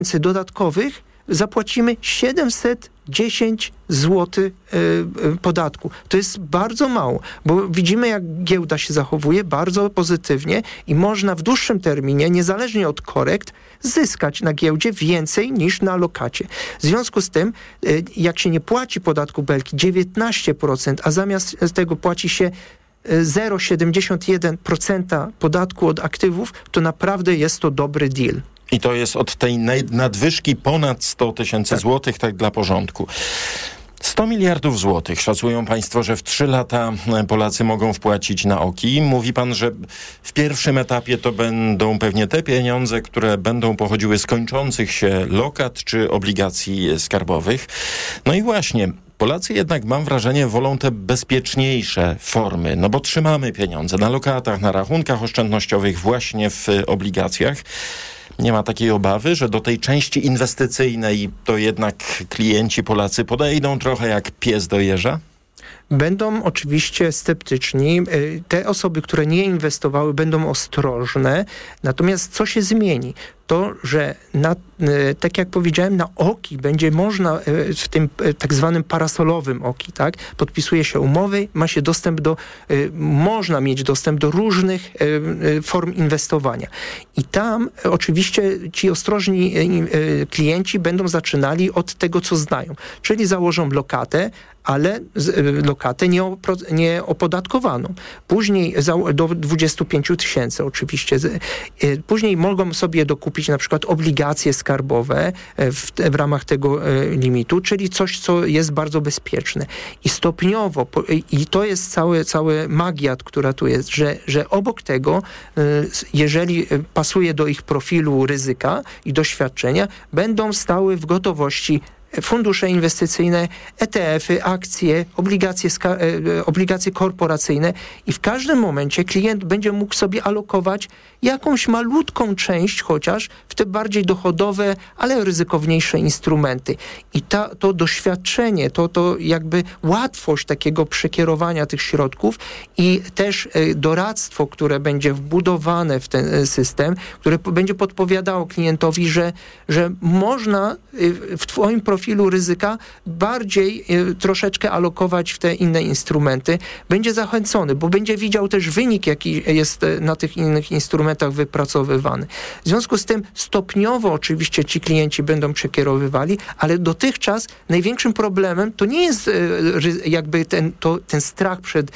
dodatkowych zapłacimy 710 zł podatku. To jest bardzo mało, bo widzimy, jak giełda się zachowuje bardzo pozytywnie i można w dłuższym terminie, niezależnie od korekt, zyskać na giełdzie więcej niż na lokacie. W związku z tym, jak się nie płaci podatku Belki 19%, a zamiast tego płaci się 0,71% podatku od aktywów, to naprawdę jest to dobry deal. I to jest od tej nadwyżki ponad 100 tysięcy złotych, tak dla porządku. 100 miliardów złotych szacują państwo, że w 3 lata Polacy mogą wpłacić na OKI. Mówi pan, że w pierwszym etapie to będą pewnie te pieniądze, które będą pochodziły z kończących się lokat czy obligacji skarbowych. No i właśnie, Polacy jednak, mam wrażenie, wolą te bezpieczniejsze formy, no bo trzymamy pieniądze na lokatach, na rachunkach oszczędnościowych, właśnie w obligacjach. Nie ma takiej obawy, że do tej części inwestycyjnej to jednak klienci Polacy podejdą trochę jak pies do jeża? Będą oczywiście sceptyczni. Te osoby, które nie inwestowały, będą ostrożne. Natomiast co się zmieni? To, że tak jak powiedziałem, na OKI będzie można w tym tak zwanym parasolowym OKI, tak? Podpisuje się umowy, ma się dostęp można mieć dostęp do różnych form inwestowania. I tam oczywiście ci ostrożni klienci będą zaczynali od tego, co znają. Czyli założą lokatę, ale lokatę nieopodatkowaną. Później do 25 tysięcy oczywiście. Później mogą sobie dokupić na przykład obligacje skarbowe w ramach tego limitu, czyli coś, co jest bardzo bezpieczne. I stopniowo, i to jest cała magia, która tu jest, że obok tego, jeżeli pasuje do ich profilu ryzyka i doświadczenia, będą stały w gotowości fundusze inwestycyjne, ETF-y, akcje, obligacje korporacyjne i w każdym momencie klient będzie mógł sobie alokować jakąś malutką część chociaż w te bardziej dochodowe, ale ryzykowniejsze instrumenty. I to doświadczenie, to jakby łatwość takiego przekierowania tych środków i też doradztwo, które będzie wbudowane w ten system, które będzie podpowiadało klientowi, że można w twoim profilu ryzyka bardziej troszeczkę alokować w te inne instrumenty, będzie zachęcony, bo będzie widział też wynik, jaki jest na tych innych instrumentach wypracowywany. W związku z tym stopniowo oczywiście ci klienci będą przekierowywali, ale dotychczas największym problemem to nie jest jakby ten strach przed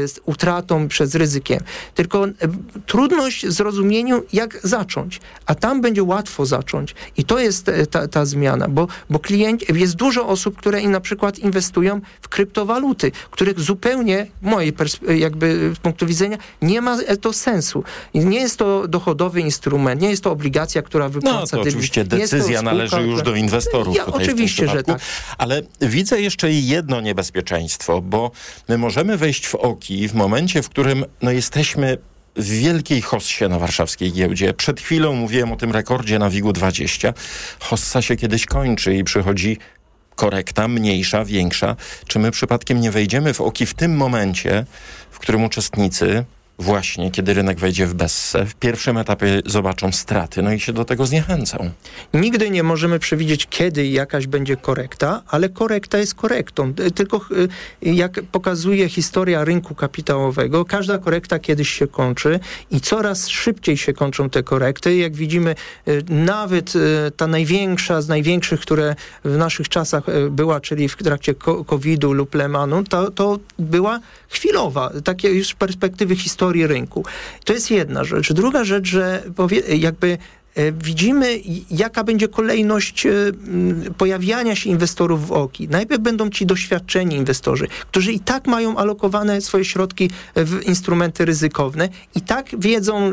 utratą, przed ryzykiem, tylko trudność w zrozumieniu, jak zacząć. A tam będzie łatwo zacząć. I to jest ta zmiana, bo jest dużo osób, które na przykład inwestują w kryptowaluty, których zupełnie, mojej jakby z punktu widzenia, nie ma to sensu. Nie jest to dochodowy instrument, nie jest to obligacja, która wypłaca No to oczywiście decyzja należy już do inwestorów. Oczywiście, że tak. Ale widzę jeszcze jedno niebezpieczeństwo, bo my możemy wejść w OKI w momencie, w którym jesteśmy w wielkiej hossie na warszawskiej giełdzie. Przed chwilą mówiłem o tym rekordzie na WIG-20. Hossa się kiedyś kończy i przychodzi korekta, mniejsza, większa. Czy my przypadkiem nie wejdziemy w OKI w tym momencie, w którym uczestnicy właśnie, kiedy rynek wejdzie w bessę, w pierwszym etapie zobaczą straty, no i się do tego zniechęcą? Nigdy nie możemy przewidzieć, kiedy jakaś będzie korekta, ale korekta jest korektą. Tylko jak pokazuje historia rynku kapitałowego, każda korekta kiedyś się kończy i coraz szybciej się kończą te korekty. Jak widzimy, nawet ta największa z największych, które w naszych czasach była, czyli w trakcie COVID-u lub Lehmanu, to była chwilowa, takie już z perspektywy historii rynku. To jest jedna rzecz. Druga rzecz, że jakby widzimy, jaka będzie kolejność pojawiania się inwestorów w OKI. Najpierw będą ci doświadczeni inwestorzy, którzy i tak mają alokowane swoje środki w instrumenty ryzykowne, i tak wiedzą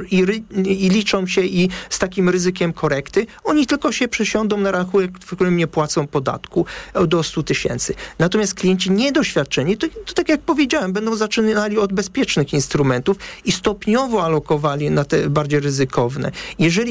i liczą się i z takim ryzykiem korekty. Oni tylko się przesiądą na rachunek, w którym nie płacą podatku do 100 tysięcy. Natomiast klienci niedoświadczeni, to tak jak powiedziałem, będą zaczynali od bezpiecznych instrumentów i stopniowo alokowali na te bardziej ryzykowne. Jeżeli będzie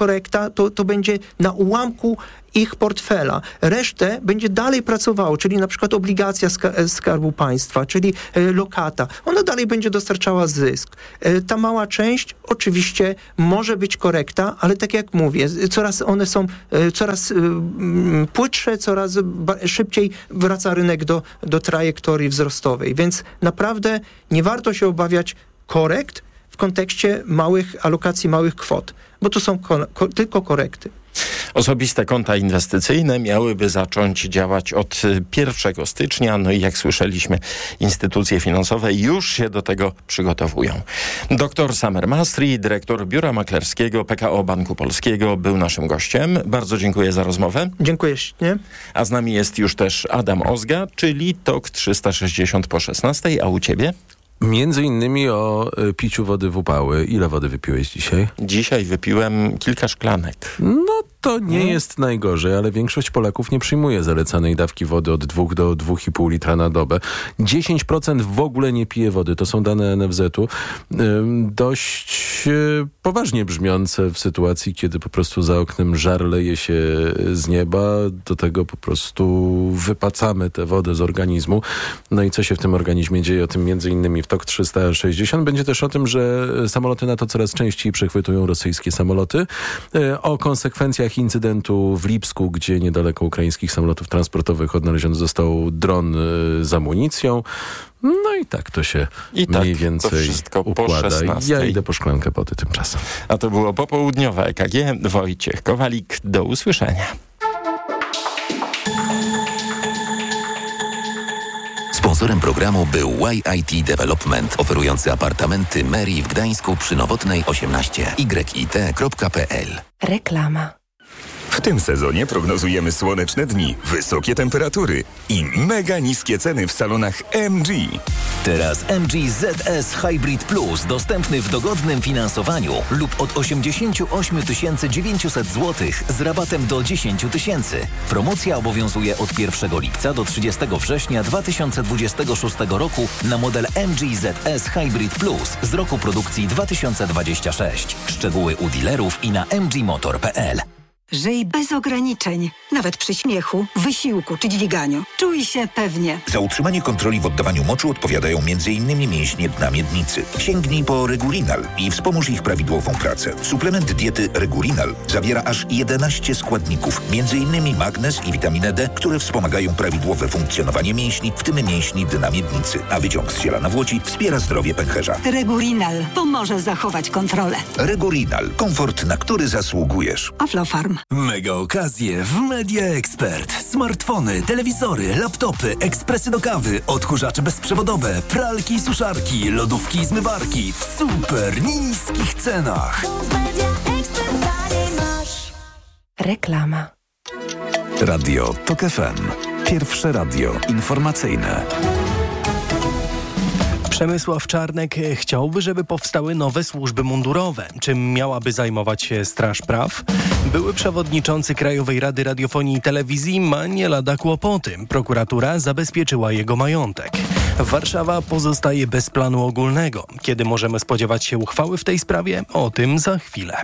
korekta, to będzie na ułamku ich portfela. Resztę będzie dalej pracowało, czyli na przykład obligacja Skarbu Państwa, czyli lokata. Ona dalej będzie dostarczała zysk. Ta mała część oczywiście może być korekta, ale tak jak mówię, one są coraz płytsze, coraz szybciej wraca rynek do trajektorii wzrostowej. Więc naprawdę nie warto się obawiać korekt w kontekście alokacji małych kwot, bo to są tylko korekty. Osobiste konta inwestycyjne miałyby zacząć działać od 1 stycznia, no i jak słyszeliśmy, instytucje finansowe już się do tego przygotowują. Dr Samer Masri, dyrektor Biura Maklerskiego PKO Banku Polskiego, był naszym gościem. Bardzo dziękuję za rozmowę. Dziękuję ślicznie. A z nami jest już też Adam Ozga, czyli TOK 360 po 16, a u ciebie? Między innymi o piciu wody w upały. Ile wody wypiłeś dzisiaj? Dzisiaj wypiłem kilka szklanek. No to nie jest najgorzej, ale większość Polaków nie przyjmuje zalecanej dawki wody od 2 do 2,5 litra na dobę. 10% w ogóle nie pije wody. To są dane NFZ-u. Dość poważnie brzmiące w sytuacji, kiedy po prostu za oknem żar leje się z nieba. Do tego po prostu wypacamy tę wodę z organizmu. No i co się w tym organizmie dzieje? O tym między innymi w TOK 360. Będzie też o tym, że samoloty NATO coraz częściej przechwytują rosyjskie samoloty. O konsekwencjach incydentu w Lipsku, gdzie niedaleko ukraińskich samolotów transportowych odnaleziony został dron z amunicją. No i tak to się mniej więcej układa. Ja idę po szklankę wody tymczasem. A to było popołudniowe EKG. Wojciech Kowalik. Do usłyszenia. Sponsorem programu był YIT Development, oferujący apartamenty Mary w Gdańsku przy Nowotnej 18. yit.pl. Reklama. W tym sezonie prognozujemy słoneczne dni, wysokie temperatury i mega niskie ceny w salonach MG. Teraz MG ZS Hybrid Plus dostępny w dogodnym finansowaniu lub od 88 900 zł z rabatem do 10 000. Promocja obowiązuje od 1 lipca do 30 września 2026 roku na model MG ZS Hybrid Plus z roku produkcji 2026. Szczegóły u dealerów i na mgmotor.pl. Żyj bez ograniczeń, nawet przy śmiechu, wysiłku czy dźwiganiu. Czuj się pewnie. Za utrzymanie kontroli w oddawaniu moczu odpowiadają m.in. mięśnie dna miednicy. Sięgnij po Regurinal i wspomóż ich prawidłową pracę. Suplement diety Regurinal zawiera aż 11 składników, m.in. magnez i witaminę D, które wspomagają prawidłowe funkcjonowanie mięśni, w tym mięśni dna miednicy. A wyciąg z ziela nawłoci wspiera zdrowie pęcherza. Regurinal pomoże zachować kontrolę. Regurinal. Komfort, na który zasługujesz. Aflofarm. Mega okazje w Media Expert. Smartfony, telewizory, laptopy, ekspresy do kawy, odkurzacze bezprzewodowe, pralki i suszarki, lodówki i zmywarki w super niskich cenach. Reklama. Radio TOK FM. Pierwsze radio informacyjne. Przemysław Czarnek chciałby, żeby powstały nowe służby mundurowe. Czym miałaby zajmować się Straż Praw? Były przewodniczący Krajowej Rady Radiofonii i Telewizji ma nie lada kłopoty. Prokuratura zabezpieczyła jego majątek. Warszawa pozostaje bez planu ogólnego. Kiedy możemy spodziewać się uchwały w tej sprawie? O tym za chwilę.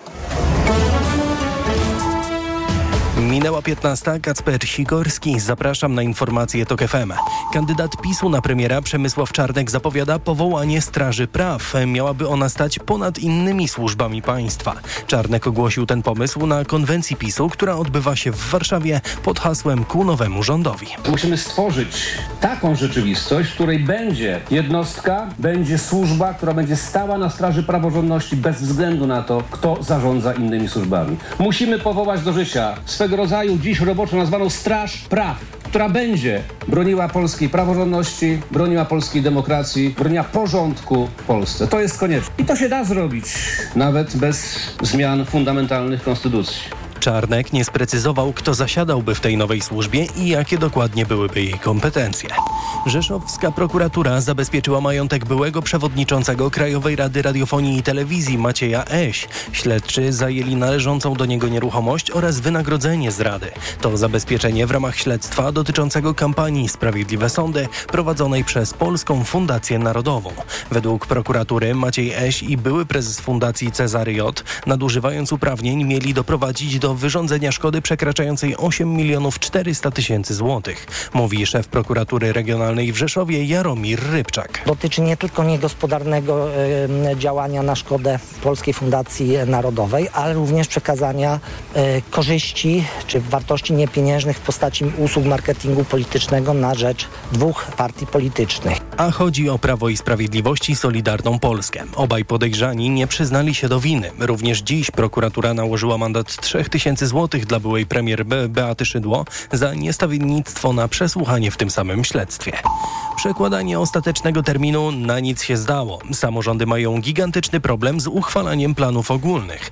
Minęła 15. Kacper Sikorski. Zapraszam na informacje TOK FM. Kandydat PiS-u na premiera Przemysław Czarnek zapowiada powołanie Straży Praw. Miałaby ona stać ponad innymi służbami państwa. Czarnek ogłosił ten pomysł na konwencji PiS-u, która odbywa się w Warszawie pod hasłem Ku nowemu rządowi. Musimy stworzyć taką rzeczywistość, w której będzie jednostka, będzie służba, która będzie stała na straży praworządności bez względu na to, kto zarządza innymi służbami. Musimy powołać do życia swego rodzaju dziś roboczo nazwaną Straż Praw, która będzie broniła polskiej praworządności, broniła polskiej demokracji, broniła porządku w Polsce. To jest konieczne. I to się da zrobić nawet bez zmian fundamentalnych konstytucji. Czarnek nie sprecyzował, kto zasiadałby w tej nowej służbie i jakie dokładnie byłyby jej kompetencje. Rzeszowska prokuratura zabezpieczyła majątek byłego przewodniczącego Krajowej Rady Radiofonii i Telewizji Macieja Eś. Śledczy zajęli należącą do niego nieruchomość oraz wynagrodzenie z rady. To zabezpieczenie w ramach śledztwa dotyczącego kampanii Sprawiedliwe Sądy prowadzonej przez Polską Fundację Narodową. Według prokuratury Maciej Eś i były prezes Fundacji Cezary J. nadużywając uprawnień mieli doprowadzić do wyrządzenia szkody przekraczającej 8 400 000 złotych, mówi szef prokuratury regionalnej w Rzeszowie Jaromir Rybczak. Dotyczy nie tylko niegospodarnego działania na szkodę Polskiej Fundacji Narodowej, ale również przekazania korzyści czy wartości niepieniężnych w postaci usług marketingu politycznego na rzecz dwóch partii politycznych. A chodzi o Prawo i Sprawiedliwość i Solidarną Polskę. Obaj podejrzani nie przyznali się do winy. Również dziś prokuratura nałożyła mandat 3000 złotych dla byłej premier Beaty Szydło za niestawiennictwo na przesłuchanie w tym samym śledztwie. Przekładanie ostatecznego terminu na nic się zdało. Samorządy mają gigantyczny problem z uchwalaniem planów ogólnych.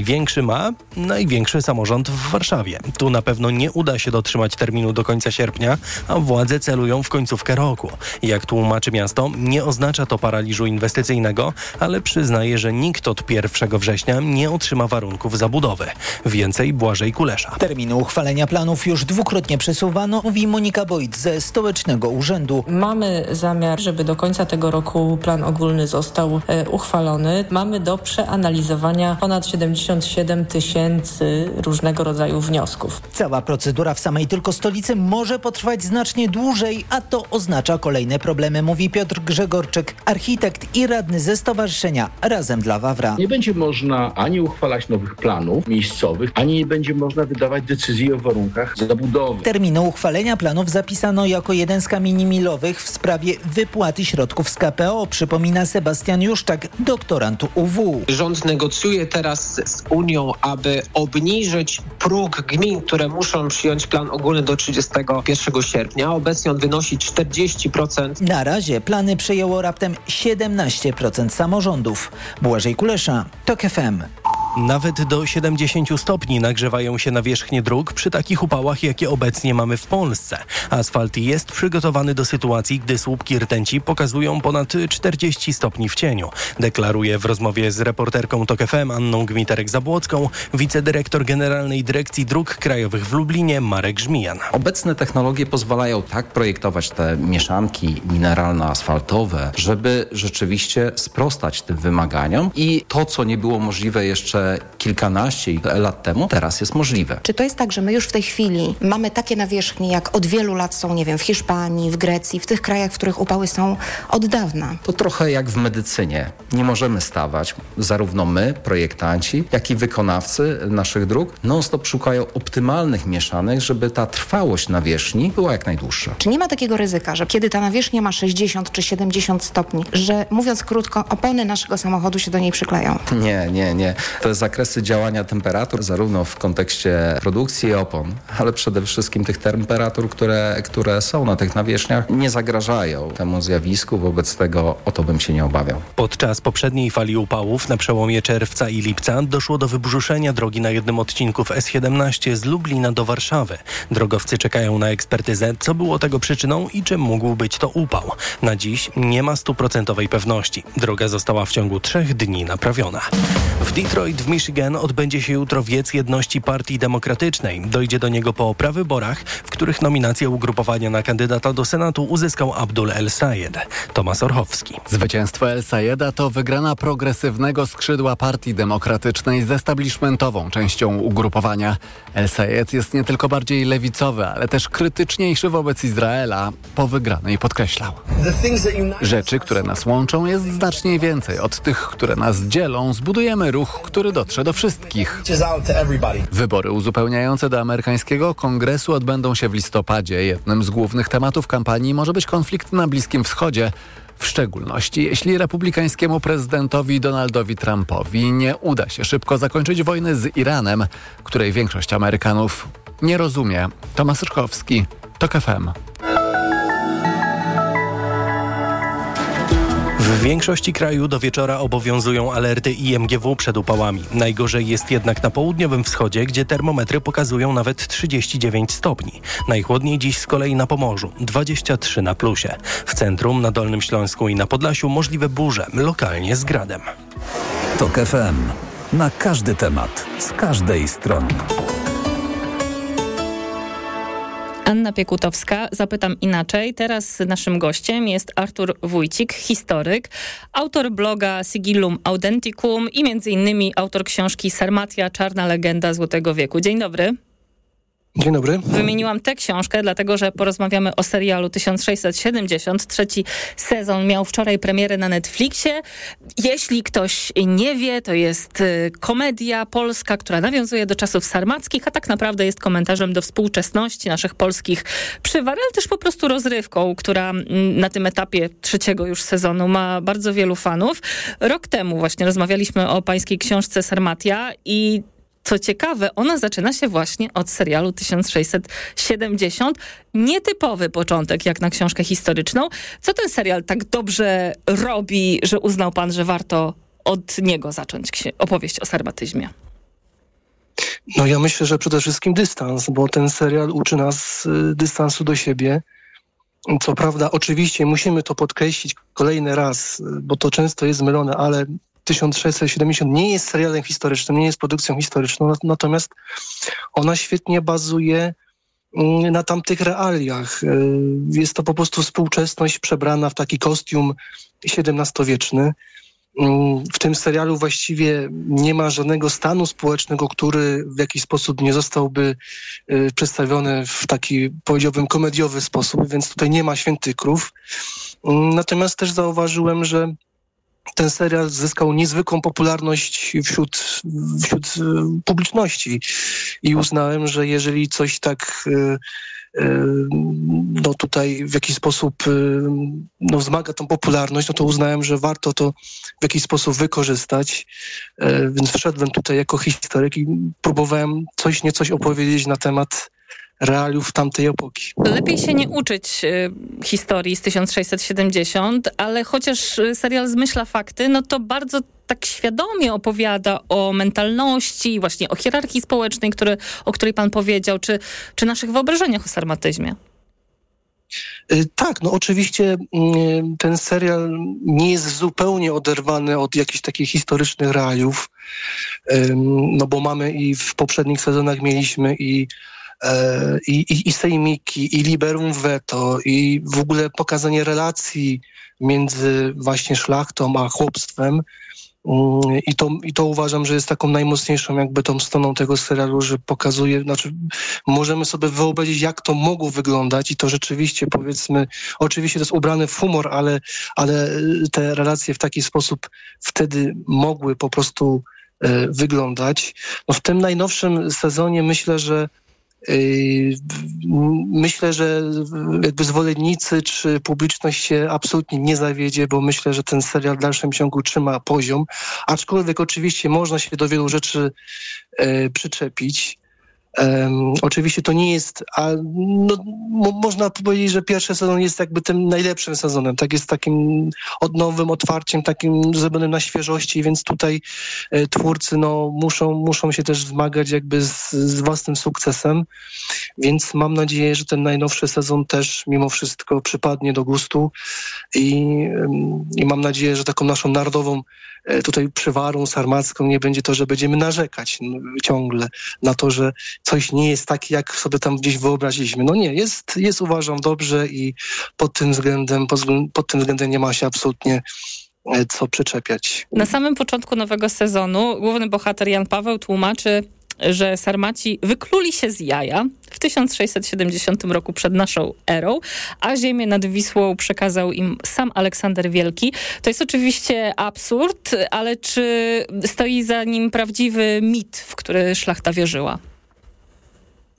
Największy samorząd w Warszawie. Tu na pewno nie uda się dotrzymać terminu do końca sierpnia, a władze celują w końcówkę roku. Jak tłumaczy miasto, nie oznacza to paraliżu inwestycyjnego, ale przyznaje, że nikt od 1 września nie otrzyma warunków zabudowy. Więcej Błażej Kulesza. Terminu uchwalenia planów już dwukrotnie przesuwano, mówi Monika Bojt ze Stołecznego Urzędu. Mamy zamiar, żeby do końca tego roku plan ogólny został uchwalony. Mamy do przeanalizowania ponad 77 000 różnego rodzaju wniosków. Cała procedura w samej tylko stolicy może potrwać znacznie dłużej, a to oznacza kolejne problemy, mówi Piotr Grzegorczyk, architekt i radny ze stowarzyszenia Razem dla Wawra. Nie będzie można ani uchwalać nowych planów miejscowych, ani nie będzie można wydawać decyzji o warunkach zabudowy. Terminu uchwalenia planów zapisano jako jeden z kamieni milowych w sprawie wypłaty środków z KPO, przypomina Sebastian Juszczak, doktorant UW. Rząd negocjuje teraz z Unią, aby obniżyć próg gmin, które muszą przyjąć plan ogólny do 31 sierpnia. Obecnie on wynosi 40%. Na razie plany przejęło raptem 17% samorządów. Błażej Kulesza, TOK FM. Nawet do 70 stopni nagrzewają się nawierzchnie dróg przy takich upałach, jakie obecnie mamy w Polsce. Asfalt jest przygotowany do sytuacji, gdy słupki rtęci pokazują ponad 40 stopni w cieniu. Deklaruje w rozmowie z reporterką TOK FM Anną Gmiterek-Zabłocką wicedyrektor Generalnej Dyrekcji Dróg Krajowych w Lublinie Marek Żmijan. Obecne technologie pozwalają tak projektować te mieszanki mineralno-asfaltowe, żeby rzeczywiście sprostać tym wymaganiom i to, co nie było możliwe jeszcze kilkanaście lat temu, teraz jest możliwe. Czy to jest tak, że my już w tej chwili mamy takie nawierzchnie, jak od wielu lat są, nie wiem, w Hiszpanii, w Grecji, w tych krajach, w których upały są od dawna? To trochę jak w medycynie. Nie możemy stawać, zarówno my, projektanci, jak i wykonawcy naszych dróg, non-stop szukają optymalnych mieszanek, żeby ta trwałość nawierzchni była jak najdłuższa. Czy nie ma takiego ryzyka, że kiedy ta nawierzchnia ma 60 czy 70 stopni, że mówiąc krótko, opony naszego samochodu się do niej przykleją? Nie. Te zakresy działania temperatur, zarówno w kontekście produkcji opon, ale przede wszystkim tych temperatur, które są na tych nawierzchniach, nie zagrażają temu zjawisku. Wobec tego o to bym się nie obawiał. Podczas poprzedniej fali upałów na przełomie czerwca i lipca doszło do wybrzuszenia drogi na jednym odcinku S17 z Lublina do Warszawy. Drogowcy czekają na ekspertyzę, co było tego przyczyną i czym mógł być to upał. Na dziś nie ma 100% pewności. Droga została w ciągu 3 dni naprawiona. W Detroit w Michigan odbędzie się jutro wiec jedności Partii Demokratycznej. Dojdzie do niego po prawyborach, w których nominację ugrupowania na kandydata do Senatu uzyskał Abdul El-Sayed. Tomasz Orchowski. Zwycięstwo El-Sayeda to wygrana progresywnego skrzydła Partii Demokratycznej z establishmentową częścią ugrupowania. El-Sayed jest nie tylko bardziej lewicowy, ale też krytyczniejszy wobec Izraela. Po wygranej podkreślał: rzeczy, które nas łączą, jest znacznie więcej od tych, które nas dzielą. Zbudujemy ruch, który dotrze do wszystkich. Wybory uzupełniające do amerykańskiego kongresu odbędą się w listopadzie. Jednym z głównych tematów kampanii może być konflikt na Bliskim Wschodzie. W szczególności jeśli republikańskiemu prezydentowi Donaldowi Trumpowi nie uda się szybko zakończyć wojny z Iranem, której większość Amerykanów nie rozumie. Tomasz Rychowski, TOK FM. W W większości kraju do wieczora obowiązują alerty IMGW przed upałami. Najgorzej jest jednak na południowym wschodzie, gdzie termometry pokazują nawet 39 stopni. Najchłodniej dziś z kolei na Pomorzu, 23 na plusie. W centrum, na Dolnym Śląsku i na Podlasiu możliwe burze, lokalnie z gradem. TOK FM. Na każdy temat, z każdej strony. Anna Piekutowska. Zapytam inaczej. Teraz naszym gościem jest Artur Wójcik, historyk, autor bloga Sigillum Authenticum i m.in. autor książki Sarmatia, czarna legenda Złotego Wieku. Dzień dobry. Dzień dobry. Wymieniłam tę książkę, dlatego że porozmawiamy o serialu 1670. Trzeci sezon miał wczoraj premierę na Netflixie. Jeśli ktoś nie wie, to jest komedia polska, która nawiązuje do czasów sarmackich, a tak naprawdę jest komentarzem do współczesności naszych polskich przywar, ale też po prostu rozrywką, która na tym etapie trzeciego już sezonu ma bardzo wielu fanów. Rok temu właśnie rozmawialiśmy o pańskiej książce Sarmatia i co ciekawe, ona zaczyna się właśnie od serialu 1670. Nietypowy początek, jak na książkę historyczną. Co ten serial tak dobrze robi, że uznał pan, że warto od niego zacząć opowieść o sarmatyzmie? No ja myślę, że przede wszystkim dystans, bo ten serial uczy nas dystansu do siebie. Co prawda, oczywiście musimy to podkreślić kolejny raz, bo to często jest mylone, ale 1670 nie jest serialem historycznym, nie jest produkcją historyczną, natomiast ona świetnie bazuje na tamtych realiach. Jest to po prostu współczesność przebrana w taki kostium XVII-wieczny. W tym serialu właściwie nie ma żadnego stanu społecznego, który w jakiś sposób nie zostałby przedstawiony w taki, powiedziałbym, komediowy sposób, więc tutaj nie ma świętych krów. Natomiast też zauważyłem, że ten serial zyskał niezwykłą popularność wśród publiczności i uznałem, że jeżeli coś tak no tutaj w jakiś sposób no wzmaga tą popularność, no to uznałem, że warto to w jakiś sposób wykorzystać, więc wszedłem tutaj jako historyk i próbowałem coś niecoś opowiedzieć na temat realiów tamtej epoki. Lepiej się nie uczyć historii z 1670, ale chociaż serial zmyśla fakty, no to bardzo tak świadomie opowiada o mentalności, właśnie o hierarchii społecznej, o której pan powiedział, czy naszych wyobrażeniach o sarmatyzmie. Tak, no oczywiście ten serial nie jest zupełnie oderwany od jakichś takich historycznych realiów, no bo mamy i w poprzednich sezonach mieliśmy i sejmiki, i liberum veto, i w ogóle pokazanie relacji między właśnie szlachtą a chłopstwem. I to uważam, że jest taką najmocniejszą jakby tą stroną tego serialu, że pokazuje, znaczy możemy sobie wyobrazić, jak to mogło wyglądać i to rzeczywiście, powiedzmy, oczywiście to jest ubrane w humor, ale te relacje w taki sposób wtedy mogły po prostu wyglądać. No w tym najnowszym sezonie myślę, że jakby zwolennicy czy publiczność się absolutnie nie zawiedzie, bo myślę, że ten serial w dalszym ciągu trzyma poziom, aczkolwiek oczywiście można się do wielu rzeczy przyczepić. Oczywiście to nie jest, można powiedzieć, że pierwszy sezon jest jakby tym najlepszym sezonem, tak, jest takim nowym otwarciem, takim zrobionym na świeżości, więc tutaj twórcy muszą się też zmagać jakby z własnym sukcesem, więc mam nadzieję, że ten najnowszy sezon też mimo wszystko przypadnie do gustu i mam nadzieję, że taką naszą narodową tutaj przywarą sarmacką nie będzie to, że będziemy narzekać ciągle na to, że coś nie jest takie, jak sobie tam gdzieś wyobraziliśmy. No nie, jest uważam dobrze i pod tym względem nie ma się absolutnie co przyczepiać. Na samym początku nowego sezonu główny bohater Jan Paweł tłumaczy, że Sarmaci wykluli się z jaja w 1670 roku przed naszą erą, a ziemię nad Wisłą przekazał im sam Aleksander Wielki. To jest oczywiście absurd, ale czy stoi za nim prawdziwy mit, w który szlachta wierzyła?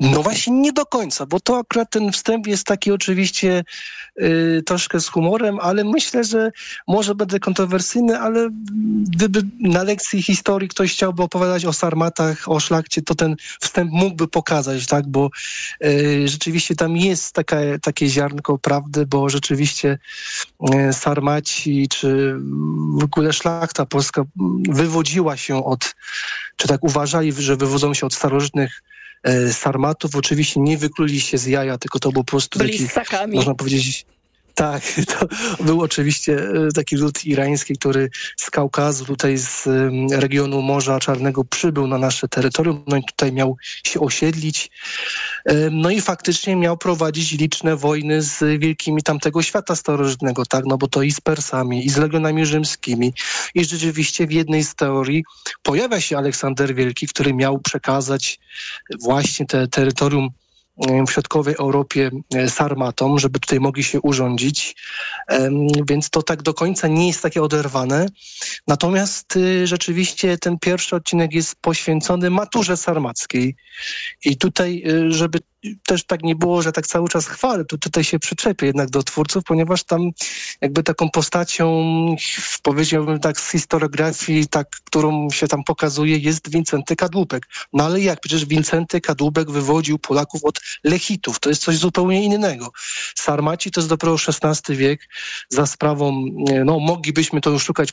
No właśnie nie do końca, bo to akurat ten wstęp jest taki oczywiście troszkę z humorem, ale myślę, że może będę kontrowersyjny, ale gdyby na lekcji historii ktoś chciałby opowiadać o sarmatach, o szlachcie, to ten wstęp mógłby pokazać, tak, bo rzeczywiście tam jest takie ziarnko prawdy, bo rzeczywiście sarmaci, czy w ogóle szlachta polska wywodziła się czy tak uważali, że wywodzą się od starożytnych sarmatów. Oczywiście nie wykluli się z jaja, tylko to był po prostu taki, można powiedzieć, tak, to był oczywiście taki lud irański, który z Kaukazu, tutaj z regionu Morza Czarnego przybył na nasze terytorium, no i tutaj miał się osiedlić. No i faktycznie miał prowadzić liczne wojny z wielkimi tamtego świata starożytnego, tak, no bo to i z Persami, i z legionami rzymskimi. I rzeczywiście w jednej z teorii pojawia się Aleksander Wielki, który miał przekazać właśnie te terytorium w środkowej Europie Sarmatom, żeby tutaj mogli się urządzić, więc to tak do końca nie jest takie oderwane. Natomiast rzeczywiście ten pierwszy odcinek jest poświęcony maturze sarmackiej i tutaj, żeby też tak nie było, że tak cały czas chwalę, to tutaj się przyczepię jednak do twórców, ponieważ tam jakby taką postacią, powiedziałbym tak z historiografii, tak, którą się tam pokazuje, jest Wincenty Kadłubek. No ale jak? Przecież Wincenty Kadłubek wywodził Polaków od Lechitów. To jest coś zupełnie innego. Sarmaci to jest dopiero XVI wiek za sprawą, no moglibyśmy to już szukać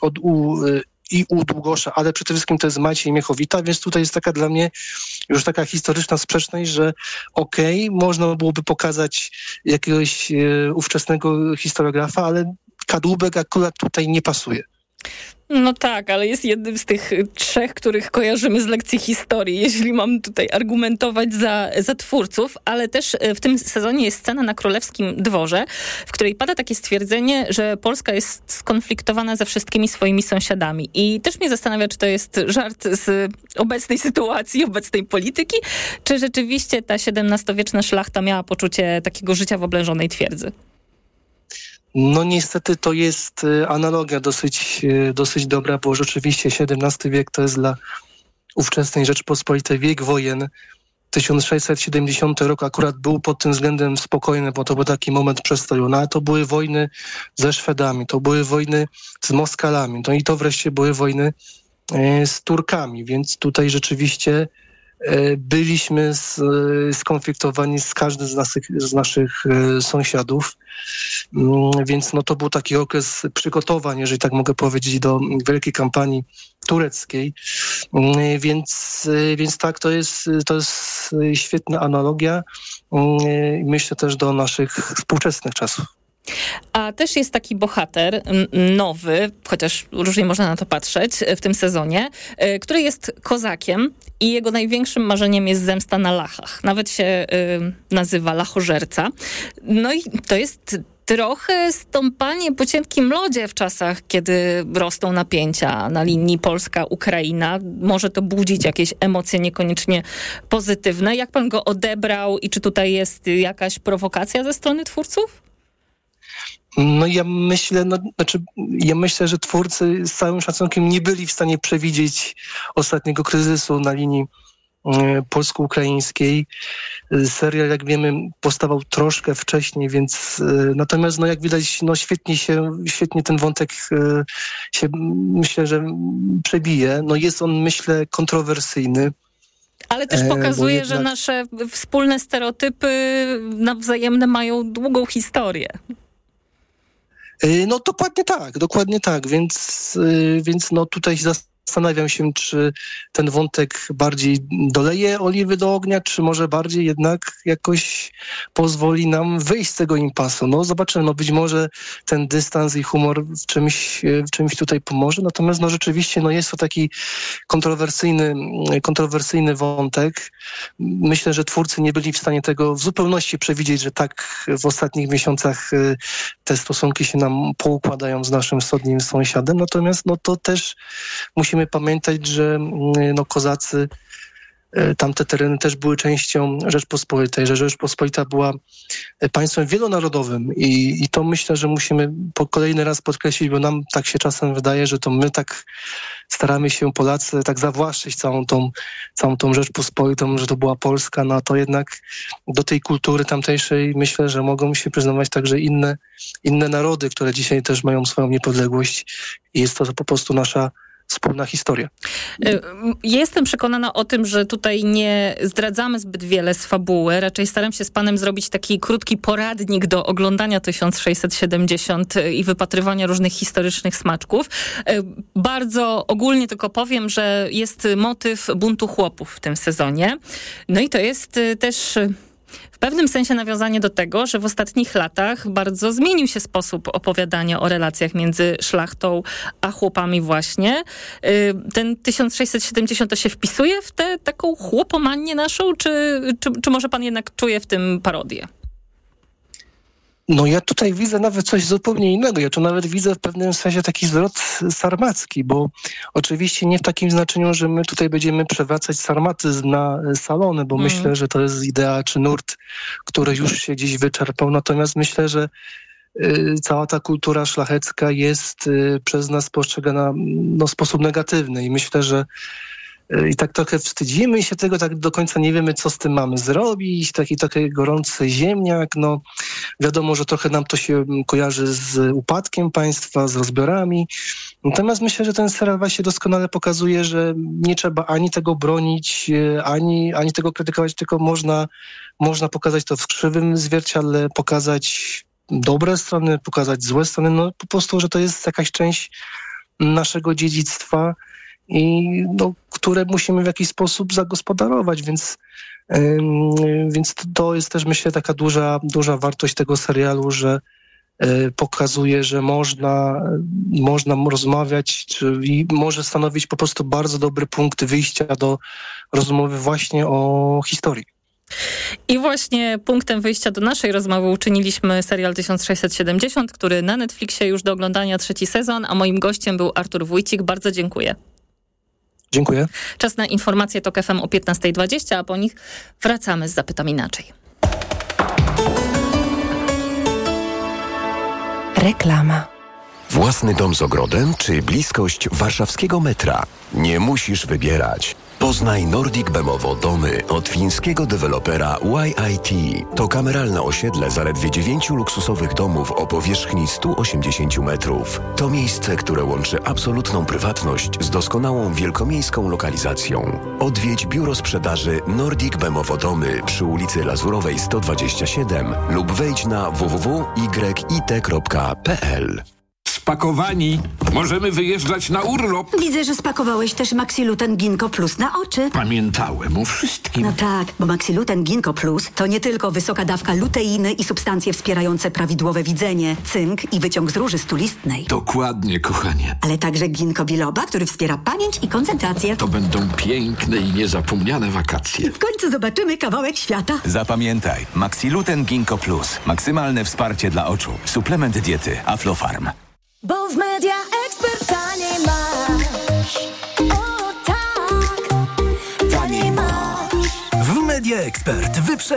u Długosza, ale przede wszystkim to jest Maciej Miechowita, więc tutaj jest taka dla mnie już taka historyczna sprzeczność, że można byłoby pokazać jakiegoś ówczesnego historiografa, ale Kadłubek akurat tutaj nie pasuje. No tak, ale jest jednym z tych trzech, których kojarzymy z lekcji historii, jeśli mam tutaj argumentować za twórców, ale też w tym sezonie jest scena na królewskim dworze, w której pada takie stwierdzenie, że Polska jest skonfliktowana ze wszystkimi swoimi sąsiadami. I też mnie zastanawia, czy to jest żart z obecnej sytuacji, obecnej polityki, czy rzeczywiście ta XVII-wieczna szlachta miała poczucie takiego życia w oblężonej twierdzy. No niestety to jest analogia dosyć dobra, bo rzeczywiście XVII wiek to jest dla ówczesnej Rzeczypospolitej wiek wojen. 1670 rok akurat był pod tym względem spokojny, bo to był taki moment przestoju. No ale to były wojny ze Szwedami, to były wojny z Moskalami, no i to wreszcie były wojny z Turkami, więc tutaj rzeczywiście byliśmy skonfliktowani z każdym z naszych sąsiadów, więc no to był taki okres przygotowań, jeżeli tak mogę powiedzieć, do wielkiej kampanii tureckiej, więc tak, to jest świetna analogia, myślę też do naszych współczesnych czasów. A też jest taki bohater nowy, chociaż różnie można na to patrzeć w tym sezonie, który jest kozakiem i jego największym marzeniem jest zemsta na Lachach. Nawet się nazywa Lachożerca. No i to jest trochę stąpanie po cienkim lodzie w czasach, kiedy rosną napięcia na linii Polska-Ukraina. Może to budzić jakieś emocje niekoniecznie pozytywne. Jak pan go odebrał i czy tutaj jest jakaś prowokacja ze strony twórców? No ja myślę, że twórcy z całym szacunkiem nie byli w stanie przewidzieć ostatniego kryzysu na linii polsko-ukraińskiej. Serial, jak wiemy, powstawał troszkę wcześniej, więc natomiast jak widać, świetnie ten wątek się, myślę, że przebije. No jest on, myślę, kontrowersyjny. Ale też pokazuje, że nasze wspólne stereotypy nawzajemne mają długą historię. No dokładnie tak, więc tutaj zastanawiam się, czy ten wątek bardziej doleje oliwy do ognia, czy może bardziej jednak jakoś pozwoli nam wyjść z tego impasu. No zobaczymy, być może ten dystans i humor w czymś tutaj pomoże, natomiast rzeczywiście jest to taki kontrowersyjny wątek. Myślę, że twórcy nie byli w stanie tego w zupełności przewidzieć, że tak w ostatnich miesiącach te stosunki się nam poukładają z naszym wschodnim sąsiadem, natomiast to też musimy pamiętać, że kozacy tamte tereny też były częścią Rzeczpospolitej, że Rzeczpospolita była państwem wielonarodowym i to myślę, że musimy kolejny raz podkreślić, bo nam tak się czasem wydaje, że to my tak staramy się, Polacy, tak zawłaszczyć całą tą Rzeczpospolitą, że to była Polska, no a to jednak do tej kultury tamtejszej myślę, że mogą się przyznawać także inne narody, które dzisiaj też mają swoją niepodległość i jest to po prostu nasza wspólna historia. Jestem przekonana o tym, że tutaj nie zdradzamy zbyt wiele z fabuły. Raczej staram się z panem zrobić taki krótki poradnik do oglądania 1670 i wypatrywania różnych historycznych smaczków. Bardzo ogólnie tylko powiem, że jest motyw buntu chłopów w tym sezonie. No i to jest też w pewnym sensie nawiązanie do tego, że w ostatnich latach bardzo zmienił się sposób opowiadania o relacjach między szlachtą a chłopami właśnie. Ten 1670 to się wpisuje w tę taką chłopomanię naszą, czy może pan jednak czuje w tym parodię? No ja tutaj widzę nawet coś zupełnie innego. Ja tu nawet widzę w pewnym sensie taki zwrot sarmacki, bo oczywiście nie w takim znaczeniu, że my tutaj będziemy przewracać sarmatyzm na salony, bo myślę, że to jest idea czy nurt, który już się gdzieś wyczerpał. Natomiast myślę, że cała ta kultura szlachecka jest przez nas postrzegana w sposób negatywny i myślę, że i tak trochę wstydzimy się tego, tak do końca nie wiemy, co z tym mamy zrobić. Taki gorący ziemniak. No wiadomo, że trochę nam to się kojarzy z upadkiem państwa, z rozbiorami. Natomiast myślę, że ten serial właśnie doskonale pokazuje, że nie trzeba ani tego bronić, ani tego krytykować, tylko można pokazać to w krzywym zwierciadle, pokazać dobre strony, pokazać złe strony. No po prostu, że to jest jakaś część naszego dziedzictwa, które musimy w jakiś sposób zagospodarować, więc to jest też, myślę, taka duża wartość tego serialu, że pokazuje, że można rozmawiać i może stanowić po prostu bardzo dobry punkt wyjścia do rozmowy właśnie o historii. I właśnie punktem wyjścia do naszej rozmowy uczyniliśmy serial 1670, który na Netflixie już do oglądania 3. sezon, a moim gościem był Artur Wójcik. Bardzo dziękuję. Dziękuję. Czas na informacje TOK FM o 15:20, a po nich wracamy z Zapytam Inaczej. Reklama. Własny dom z ogrodem czy bliskość warszawskiego metra? Nie musisz wybierać. Poznaj Nordic Bemowo domy od fińskiego dewelopera YIT. To kameralne osiedle zaledwie 9 luksusowych domów o powierzchni 180 metrów. To miejsce, które łączy absolutną prywatność z doskonałą wielkomiejską lokalizacją. Odwiedź biuro sprzedaży Nordic Bemowo domy przy ulicy Lazurowej 127 lub wejdź na www.yit.pl. Spakowani. Możemy wyjeżdżać na urlop. Widzę, że spakowałeś też Maxiluten Ginkgo Plus na oczy. Pamiętałem o wszystkim. No tak, bo Maxiluten Ginkgo Plus to nie tylko wysoka dawka luteiny i substancje wspierające prawidłowe widzenie, cynk i wyciąg z róży stulistnej. Dokładnie, kochanie. Ale także ginkgo biloba, który wspiera pamięć i koncentrację. To będą piękne i niezapomniane wakacje. W końcu zobaczymy kawałek świata. Zapamiętaj, Maxiluten Ginkgo Plus. Maksymalne wsparcie dla oczu. Suplement diety Aflofarm. Bo w Media Expert taniej masz. O tak, taniej masz. W Media Expert